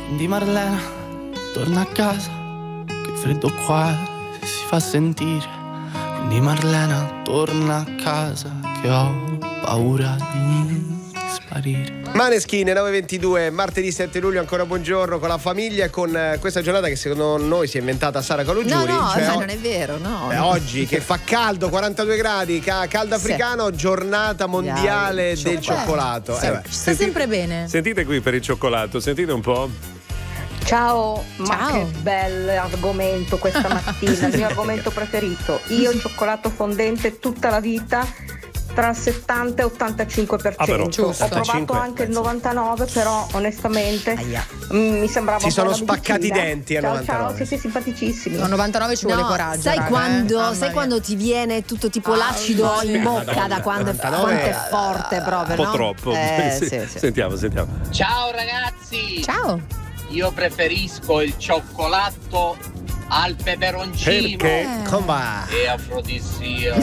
Quindi Marlena, torna a casa, che freddo qua si fa sentire. Quindi Marlena, torna a casa, che ho paura di sparire. Maneskin 9:22, martedì 7 luglio, ancora buongiorno con la famiglia e con questa giornata che secondo noi si è inventata Sara Calogiuri. No, non è vero, no. Oggi che fa caldo, 42 gradi, caldo africano, giornata mondiale del cioccolato. Sta sempre bene. Sentite qui per il cioccolato, sentite un po'. Ciao, ma che bel argomento questa mattina, il mio argomento preferito. Io il cioccolato fondente tutta la vita, tra il 70 e 85%. Ho provato anche il 99, però onestamente mi sembrava si sono un po' spaccati i denti a 99. Ciao, siete simpaticissimi. No, 99 ci vuole coraggio. Sai quando ti viene tutto tipo l'acido in bocca da quando è forte proprio, un po' no? troppo. Sì. Sentiamo. Ciao ragazzi. Ciao. Io preferisco il cioccolato al peperoncino. Perché? È afrodisio.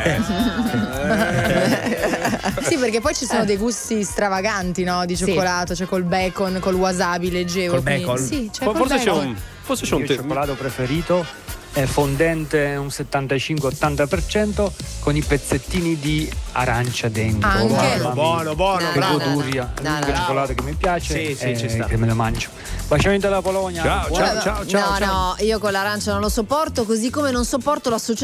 Sì, perché poi ci sono dei gusti stravaganti, no? Di cioccolato, cioè col bacon, col wasabi leggevo. Col bacon? Sì, cioè Forse c'è un il cioccolato preferito è fondente un 75-80% con i pezzettini di arancia dentro. Anche buono, che goduria, è l'unico cioccolato che mi piace che me lo mangio. Baciamento dalla Polonia. Ciao. No, io con l'arancia non lo sopporto, così come non sopporto l'associazione